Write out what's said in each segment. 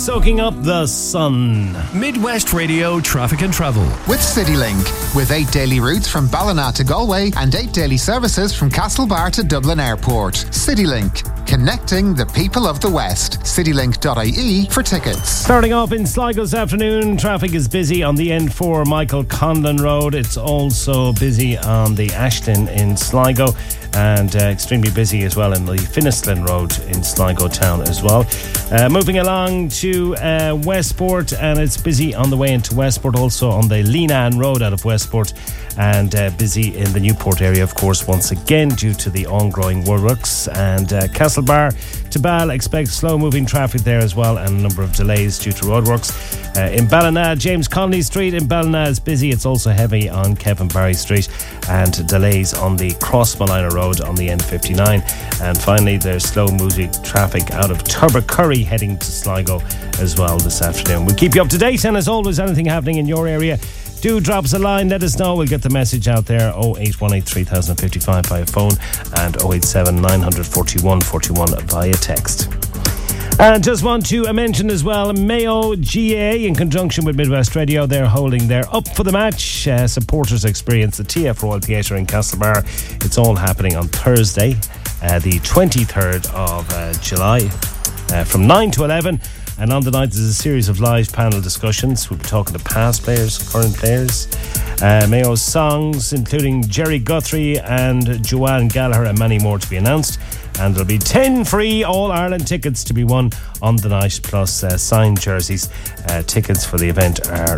soaking up the sun. Midwest Radio Traffic and Travel. With CityLink. With 8 daily routes from Ballina to Galway and 8 daily services from Castlebar to Dublin Airport. CityLink. Connecting the people of the West. CityLink.ie for tickets. Starting off in Sligo this afternoon, traffic is busy on the N4 Michael Conlon Road. It's also busy on the Ashton in Sligo, and extremely busy as well in the Finistlin Road in Sligo town as well. Moving along to Westport, and it's busy on the way into Westport, also on the Leenan Road out of Westport, and busy in the Newport area, of course, once again due to the ongoing works. And Castlebar to Ball, expect slow moving traffic there as well, and a number of delays due to roadworks. In Ballina, James Connolly Street in Ballina is busy. It's also heavy on Kevin Barry Street, and delays on the Crossmolina Road on the N59. And finally, there's slow moving traffic out of Turbercurry heading to Sligo as well this afternoon. We'll keep you up to date, and as always, anything happening in your area, do drop us a line, let us know. We'll get the message out there. 0818 3055 via phone and 087 941 41 via text. And just want to mention as well, Mayo GAA in conjunction with Midwest Radio, they're holding their Up for the Match supporters experience, the TF Royal Theatre in Castlebar. It's all happening on Thursday, the 23rd of July, from 9 to 11. And on the night, there's a series of live panel discussions. We'll be talking to past players, current players, Mayo's songs, including Jerry Guthrie and Joanne Gallagher, and many more to be announced. And there'll be 10 free All-Ireland tickets to be won on the night, plus signed jerseys. Tickets for the event are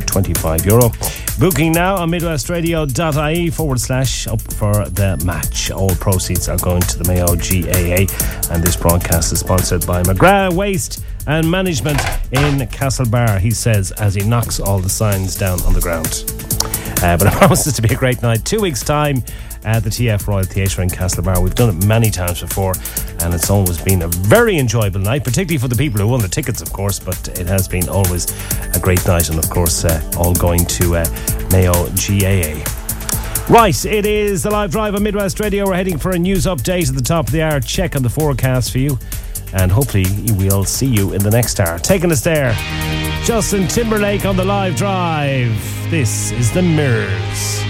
€25. Booking now on midwestradio.ie/up for the match. All proceeds are going to the Mayo GAA, and this broadcast is sponsored by McGrath Waste and Management in Castlebar, he says, as he knocks all the signs down on the ground. But it promises to be a great night. 2 weeks' time at the TF Royal Theatre in Castlebar. We've done it many times before, and it's always been a very enjoyable night, particularly for the people who won the tickets, of course, but it has been always a great night, and of course all going to Mayo GAA. Right, it is the live drive on Midwest Radio. We're heading for a news update at the top of the hour. Check on the forecast for you, and hopefully we'll see you in the next hour. Taking us there, Justin Timberlake on the live drive. This is The Mirrors.